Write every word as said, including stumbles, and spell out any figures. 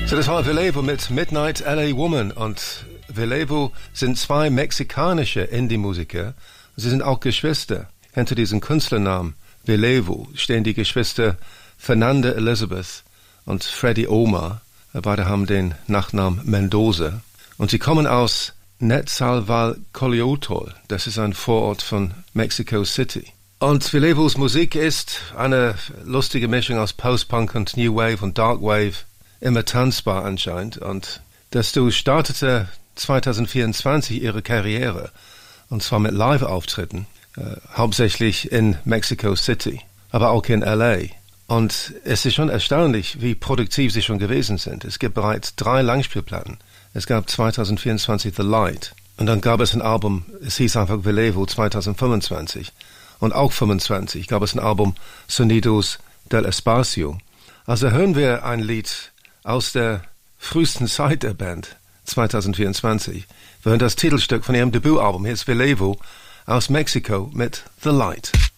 So, das war Velevo mit Midnight L A Woman. Und Velevo sind zwei mexikanische Indie-Musiker. Sie sind auch Geschwister. Hinter diesem Künstlernamen Velevo stehen die Geschwister Fernanda Elizabeth und Freddy Omar. Beide haben den Nachnamen Mendoza. Und sie kommen aus Nezahualcóyotl. Das ist ein Vorort von Mexico City. Und Velevos Musik ist eine lustige Mischung aus Post-Punk und New Wave und Dark Wave. Immer tanzbar anscheinend. Und Desto startete zwanzig vierundzwanzig ihre Karriere. Und zwar mit Live-Auftritten. Äh, hauptsächlich in Mexico City. Aber auch in L A. Und es ist schon erstaunlich, wie produktiv sie schon gewesen sind. Es gibt bereits drei Langspielplatten. Es gab zwanzig vierundzwanzig The Light. Und dann gab es ein Album, es hieß einfach Velevo zwanzig fünfundzwanzig. Und auch fünfundzwanzig gab es ein Album Sonidos del Espacio. Also hören wir ein Lied aus der frühesten Zeit der Band, zwanzig vierundzwanzig. Wir hören das Titelstück von ihrem Debütalbum. Hier ist Velevo aus Mexiko mit The Light.